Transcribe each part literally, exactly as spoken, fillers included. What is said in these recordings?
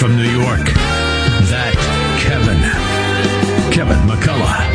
from New York, that Kevin, Kevin McCullough.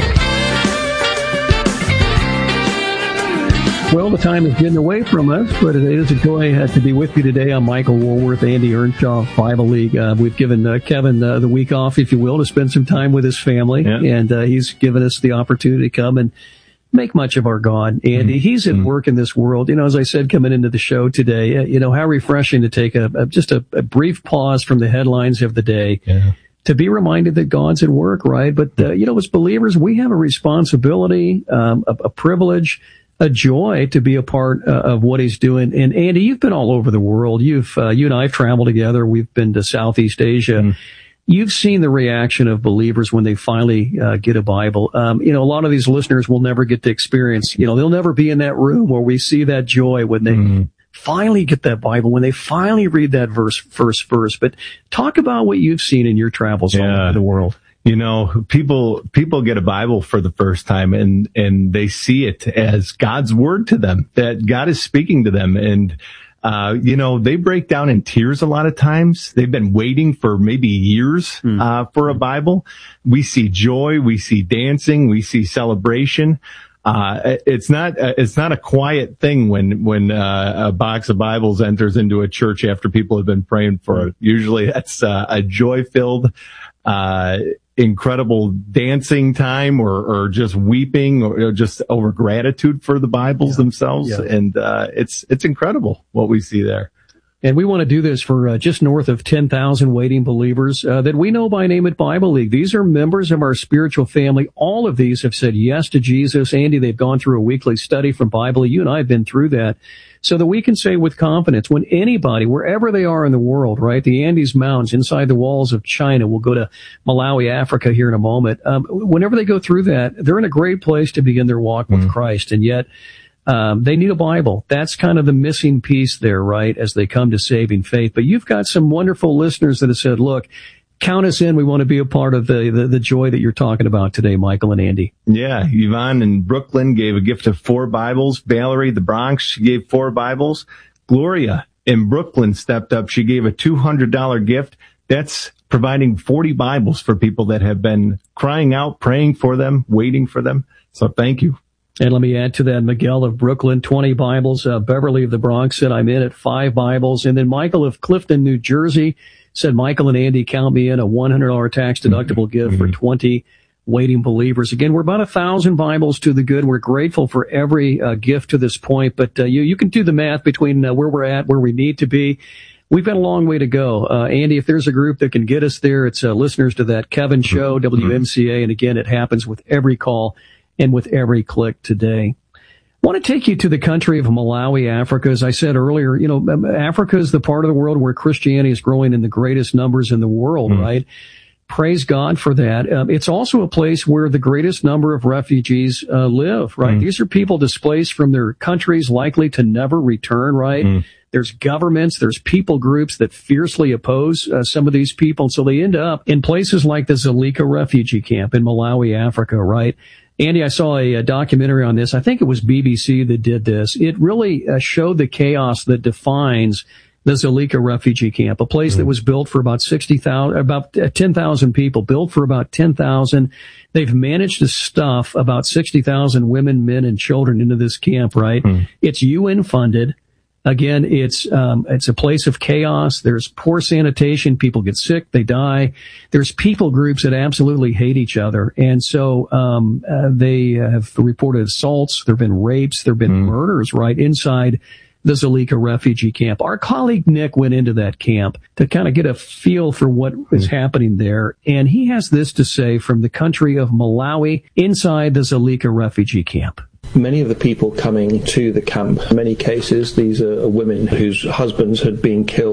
Well, the time is getting away from us, but it is a joy uh, to be with you today. I'm Michael Woolworth, Andy Earnshaw, Bible League. Uh, we've given uh, Kevin uh, the week off, if you will, to spend some time with his family, yeah. and uh, he's given us the opportunity to come and make much of our God. Andy, mm-hmm. he's at work in this world. You know, as I said, coming into the show today, uh, you know, how refreshing to take a, a just a, a brief pause from the headlines of the day. Yeah. To be reminded that God's at work, right? But, uh, you know, as believers, we have a responsibility, um, a, a privilege, a joy to be a part uh, of what he's doing. And Andy, you've been all over the world. You've, uh, you and I have traveled together. We've been to Southeast Asia. Mm. You've seen the reaction of believers when they finally uh, get a Bible. Um, you know, a lot of these listeners will never get to experience, you know, they'll never be in that room where we see that joy when they mm. finally get that Bible, when they finally read that verse, first verse. But talk about what you've seen in your travels yeah. all over the world. You know, people, people get a Bible for the first time and, and they see it as God's word to them, that God is speaking to them. And, uh, you know, they break down in tears a lot of times. They've been waiting for maybe years, mm. uh, for a Bible. We see joy. We see dancing. We see celebration. Uh, it's not, uh, it's not a quiet thing when, when, uh, a box of Bibles enters into a church after people have been praying for it. Usually that's, uh, a joy-filled, uh, incredible dancing time or, or just weeping or, or just over gratitude for the Bibles yeah. themselves. Yeah. And, uh, it's, it's incredible what we see there. And we want to do this for uh, just north of ten thousand waiting believers uh, that we know by name at Bible League. These are members of our spiritual family. All of these have said yes to Jesus. Andy, they've gone through a weekly study from Bible League. You and I have been through that so that we can say with confidence when anybody, wherever they are in the world, right, the Andes Mountains, inside the walls of China, we'll go to Malawi, Africa here in a moment. Um, whenever they go through that, they're in a great place to begin their walk with mm. Christ. And yet, Um, they need a Bible. That's kind of the missing piece there, right, as they come to saving faith. But you've got some wonderful listeners that have said, look, count us in. We want to be a part of the, the, the joy that you're talking about today, Michael and Andy. Yeah. Yvonne in Brooklyn gave a gift of four Bibles. Valerie, the Bronx, she gave four Bibles. Gloria in Brooklyn stepped up. She gave a two hundred dollars gift. That's providing forty Bibles for people that have been crying out, praying for them, waiting for them. So thank you. And let me add to that, Miguel of Brooklyn, twenty Bibles. Uh, Beverly of the Bronx said, I'm in at five Bibles. And then Michael of Clifton, New Jersey said, Michael and Andy, count me in a one hundred dollars tax-deductible mm-hmm. gift for twenty waiting believers. Again, we're about a thousand Bibles to the good. We're grateful for every uh, gift to this point. But uh, you, you can do the math between uh, where we're at, where we need to be. We've got a long way to go. Uh, Andy, if there's a group that can get us there, it's uh, listeners to that Kevin Show, mm-hmm. W M C A. And again, it happens with every call and with every click today. I want to take you to the country of Malawi, Africa. As I said earlier, you know, Africa is the part of the world where Christianity is growing in the greatest numbers in the world, mm. right? Praise God for that. Um, it's also a place where the greatest number of refugees uh, live, right? Mm. These are people displaced from their countries, likely to never return, right? Mm. There's governments, there's people groups that fiercely oppose uh, some of these people. So they end up in places like the Dzaleka refugee camp in Malawi, Africa, right? Andy, I saw a, a documentary on this. I think it was B B C that did this. It really uh, showed the chaos that defines the Dzaleka refugee camp, a place mm. that was built for about sixty thousand, about ten thousand people, built for about ten thousand. They've managed to stuff about sixty thousand women, men, and children into this camp, right? Mm. It's U N funded. Again, it's, um, it's a place of chaos. There's poor sanitation. People get sick. They die. There's people groups that absolutely hate each other. And so, um, uh, they have reported assaults. There've been rapes. There've been mm. murders right inside the Dzaleka refugee camp. Our colleague Nick went into that camp to kind of get a feel for what is mm. happening there. And he has this to say from the country of Malawi inside the Dzaleka refugee camp. Many of the people coming to the camp, in many cases, these are women whose husbands had been killed